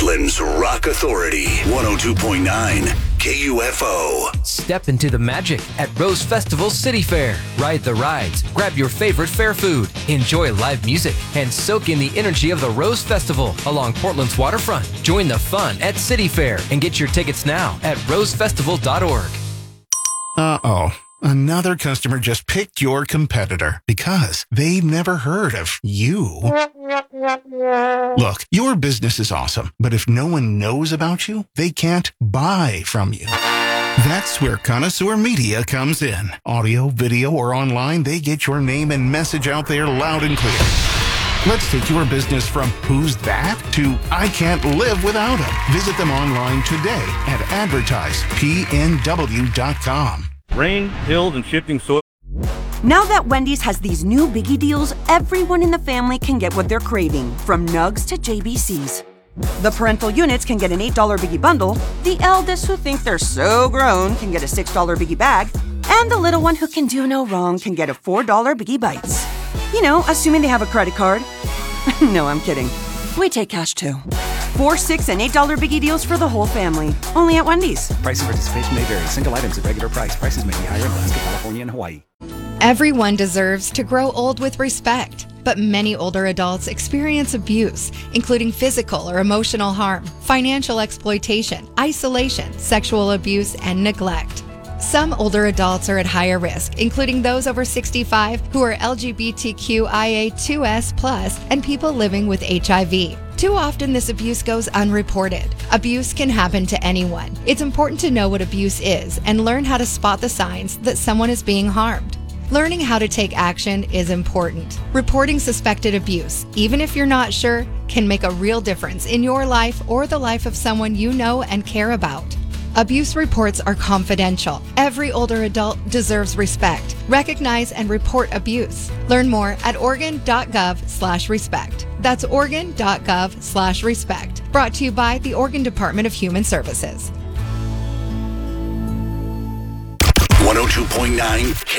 Portland's Rock Authority, 102.9 KUFO. Step into the magic at Rose Festival City Fair. Ride the rides, grab your favorite fair food, enjoy live music, and soak in the energy of the Rose Festival along Portland's waterfront. Join the fun at City Fair and get your tickets now at rosefestival.org. Uh-oh. Another customer just picked your competitor because they've never heard of you. Look, your business is awesome, but if no one knows about you, they can't buy from you. That's where Connoisseur Media comes in. Audio, video, or online, they get your name and message out there loud and clear. Let's take your business from who's that to I can't live without him. Visit them online today at advertisepnw.com. Rain, hills, and shifting soil. Now that Wendy's has these new biggie deals, everyone in the family can get what they're craving, from nugs to JBCs. The parental units can get an $8 biggie bundle, the eldest who think they're so grown can get a $6 biggie bag, and the little one who can do no wrong can get a $4 biggie bites. You know, assuming they have a credit card. No, I'm kidding. We take cash too. 4, $6, and $8 biggie deals for the whole family. Only at Wendy's. Price and participation may vary. Single items at regular price. Prices may be higher in Alaska, California, and Hawaii. Everyone deserves to grow old with respect, but many older adults experience abuse, including physical or emotional harm, financial exploitation, isolation, sexual abuse, and neglect. Some older adults are at higher risk, including those over 65 who are LGBTQIA2S+, and people living with HIV. Too often, this abuse goes unreported. Abuse can happen to anyone. It's important to know what abuse is and learn how to spot the signs that someone is being harmed. Learning how to take action is important. Reporting suspected abuse, even if you're not sure, can make a real difference in your life or the life of someone you know and care about. Abuse reports are confidential. Every older adult deserves respect. Recognize and report abuse. Learn more at oregon.gov/respect. That's oregon.gov/respect. Brought to you by the Oregon Department of Human Services. 102.9